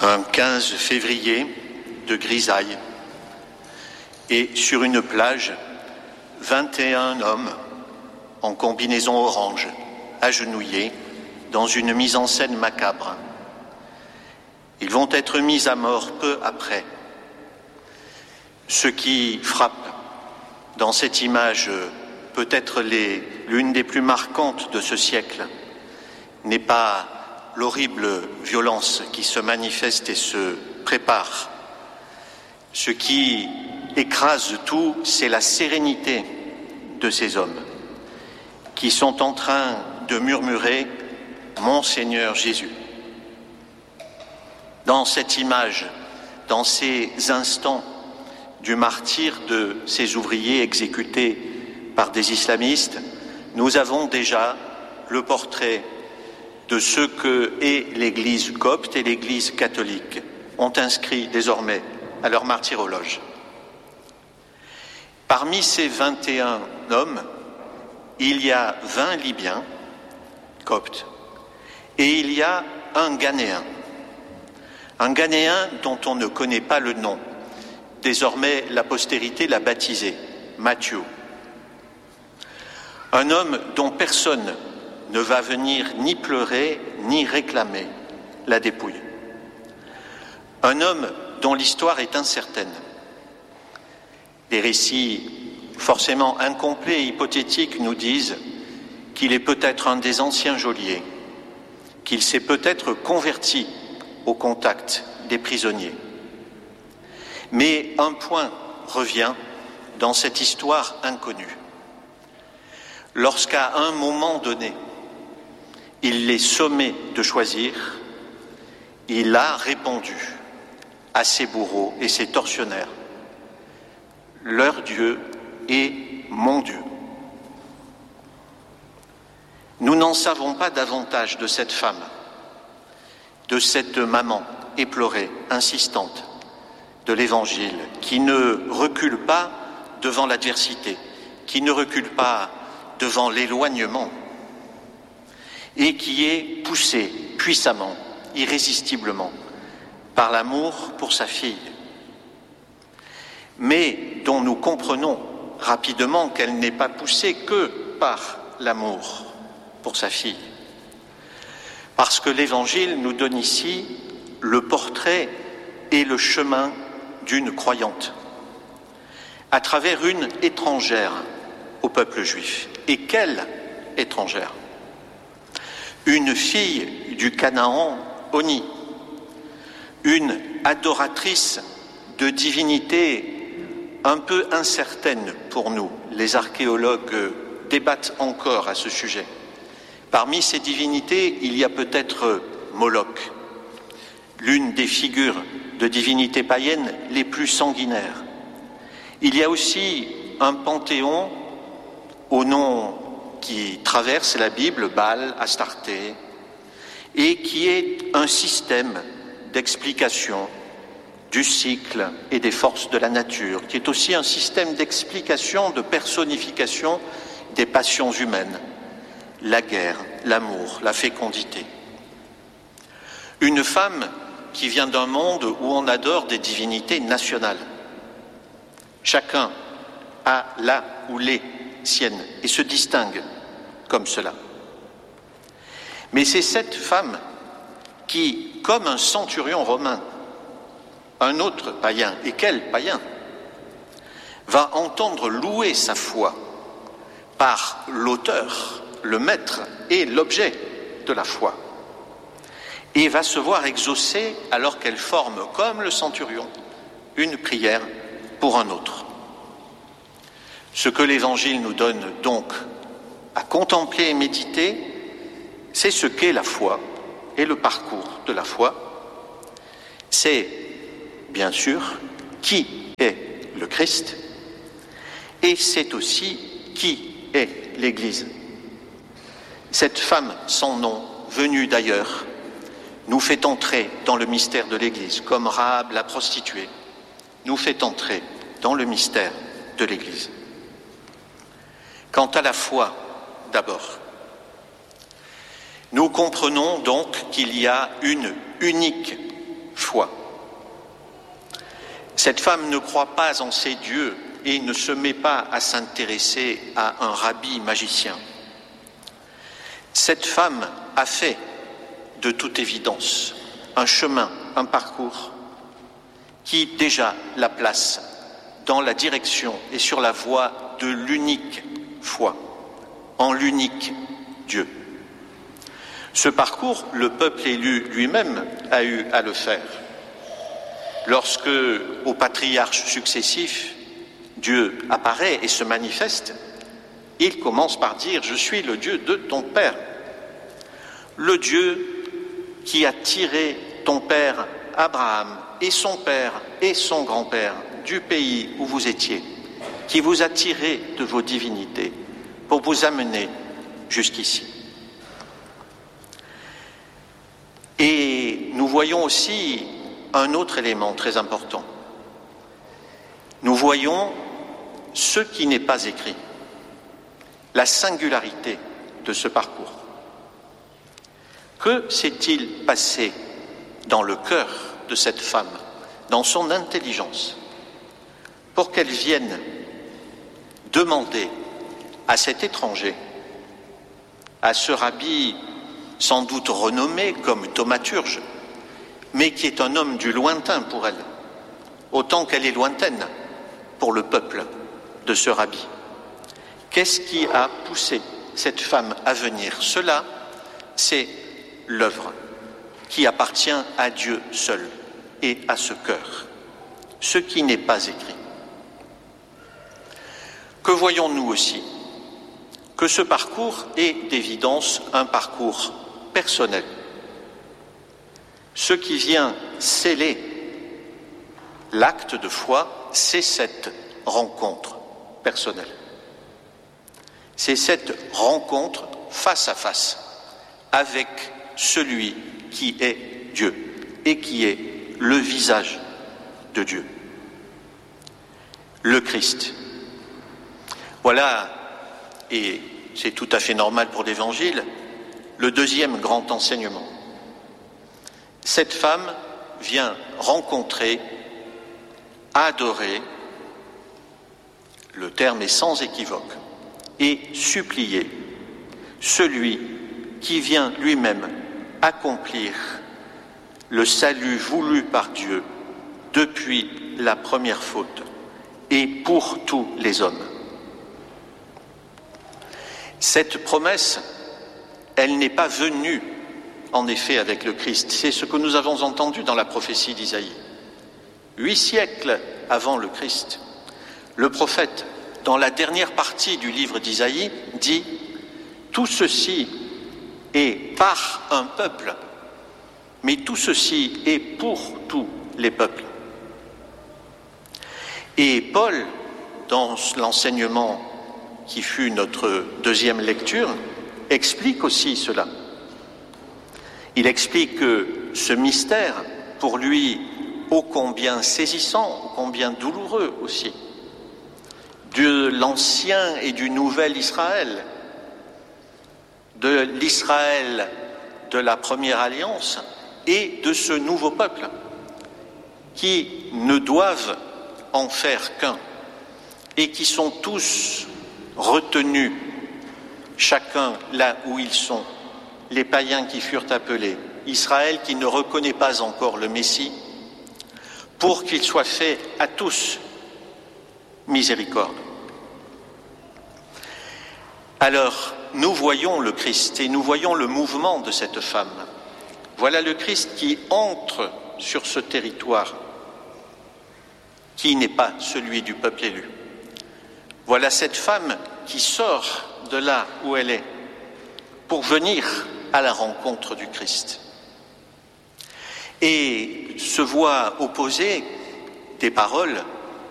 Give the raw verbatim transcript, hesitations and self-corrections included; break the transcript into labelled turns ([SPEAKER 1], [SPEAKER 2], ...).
[SPEAKER 1] un quinze février de grisaille, et sur une plage, vingt et un hommes en combinaison orange, agenouillés, dans une mise en scène macabre. Ils vont être mis à mort peu après. Ce qui frappe dans cette image, peut-être les, l'une des plus marquantes de ce siècle, n'est pas l'horrible violence qui se manifeste et se prépare. Ce qui écrase tout, c'est la sérénité de ces hommes qui sont en train de murmurer « Mon Seigneur Jésus ». Dans cette image, dans ces instants du martyre de ces ouvriers exécutés par des islamistes, nous avons déjà le portrait de ce que est l'Église copte et l'Église catholique ont inscrit désormais à leur martyrologe. Parmi ces vingt et un hommes, il y a vingt Libyens coptes et il y a un Ghanéen. Un Ghanéen dont on ne connaît pas le nom. Désormais, la postérité l'a baptisé, Mathieu. Un homme dont personne ne va venir ni pleurer ni réclamer la dépouille. Un homme dont l'histoire est incertaine. Des récits forcément incomplets et hypothétiques nous disent qu'il est peut-être un des anciens geôliers, qu'il s'est peut-être converti au contact des prisonniers. Mais un point revient dans cette histoire inconnue. Lorsqu'à un moment donné, il les sommait de choisir, il a répondu à ses bourreaux et ses tortionnaires. Leur Dieu est mon Dieu. Nous n'en savons pas davantage de cette femme, de cette maman éplorée, insistante de l'Évangile, qui ne recule pas devant l'adversité, qui ne recule pas devant l'éloignement et qui est poussée puissamment, irrésistiblement, par l'amour pour sa fille, mais dont nous comprenons rapidement qu'elle n'est pas poussée que par l'amour pour sa fille. Parce que l'Évangile nous donne ici le portrait et le chemin d'une croyante, à travers une étrangère au peuple juif. Et quelle étrangère? Une fille du Canaan Oni, une adoratrice de divinités un peu incertaines pour nous. Les archéologues débattent encore à ce sujet. Parmi ces divinités, il y a peut-être Moloch, l'une des figures de divinités païennes les plus sanguinaires. Il y a aussi un panthéon au nom qui traverse la Bible, Baal, Astarté, et qui est un système d'explication du cycle et des forces de la nature, qui est aussi un système d'explication, de personnification des passions humaines, la guerre, l'amour, la fécondité. Une femme qui vient d'un monde où on adore des divinités nationales. Chacun a la ou les siennes et se distingue comme cela. Mais c'est cette femme qui, comme un centurion romain, un autre païen, et quel païen, va entendre louer sa foi par l'auteur, le maître et l'objet de la foi, et va se voir exaucer alors qu'elle forme, comme le centurion, une prière pour un autre. Ce que l'Évangile nous donne donc à contempler et méditer, c'est ce qu'est la foi et le parcours de la foi. C'est, bien sûr, qui est le Christ, et c'est aussi qui est l'Église. Cette femme sans nom, venue d'ailleurs, nous fait entrer dans le mystère de l'Église, comme Rahab la prostituée, nous fait entrer dans le mystère de l'Église. Quant à la foi, d'abord, nous comprenons donc qu'il y a une unique foi. Cette femme ne croit pas en ses dieux et ne se met pas à s'intéresser à un rabbi magicien. Cette femme a fait, de toute évidence, un chemin, un parcours qui déjà la place dans la direction et sur la voie de l'unique foi, en l'unique Dieu. Ce parcours, le peuple élu lui-même a eu à le faire. Lorsque, aux patriarches successifs, Dieu apparaît et se manifeste, il commence par dire « Je suis le Dieu de ton Père ». Le Dieu qui a tiré ton Père Abraham et son Père et son grand-père du pays où vous étiez, qui vous a tiré de vos divinités pour vous amener jusqu'ici. Et nous voyons aussi un autre élément très important. Nous voyons ce qui n'est pas écrit, la singularité de ce parcours. Que s'est-il passé dans le cœur de cette femme, dans son intelligence, pour qu'elle vienne demander à cet étranger, à ce rabbi sans doute renommé comme thaumaturge, mais qui est un homme du lointain pour elle, autant qu'elle est lointaine pour le peuple de ce rabbi. Qu'est-ce qui a poussé cette femme à venir? Cela, c'est l'œuvre qui appartient à Dieu seul et à ce cœur, ce qui n'est pas écrit. Que voyons-nous aussi? Que ce parcours est d'évidence un parcours personnel. Ce qui vient sceller l'acte de foi, c'est cette rencontre personnelle. C'est cette rencontre face à face avec celui qui est Dieu et qui est le visage de Dieu, le Christ. Voilà, et c'est tout à fait normal pour l'Évangile, le deuxième grand enseignement. Cette femme vient rencontrer, adorer, le terme est sans équivoque, et supplier celui qui vient lui-même accomplir le salut voulu par Dieu depuis la première faute et pour tous les hommes. Cette promesse, elle n'est pas venue en effet avec le Christ. C'est ce que nous avons entendu dans la prophétie d'Isaïe. Huit siècles avant le Christ, le prophète, dans la dernière partie du livre d'Isaïe, dit « Tout ceci est par un peuple, mais tout ceci est pour tous les peuples. » Et Paul, dans l'enseignement qui fut notre deuxième lecture, explique aussi cela. Il explique que ce mystère, pour lui, ô combien saisissant, ô combien douloureux aussi, de l'ancien et du nouvel Israël, de l'Israël de la première alliance et de ce nouveau peuple, qui ne doivent en faire qu'un et qui sont tous retenus, chacun là où ils sont, les païens qui furent appelés, Israël qui ne reconnaît pas encore le Messie, pour qu'il soit fait à tous miséricorde. Alors, nous voyons le Christ et nous voyons le mouvement de cette femme. Voilà le Christ qui entre sur ce territoire, qui n'est pas celui du peuple élu. Voilà cette femme qui sort de là où elle est pour venir à la rencontre du Christ. Et se voient opposer des paroles